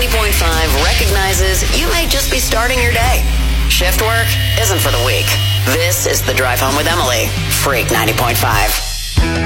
90.5 recognizes you may just be starting your day. Shift work isn't for the weak. This is The Drive Home with Emily, Freak 90.5.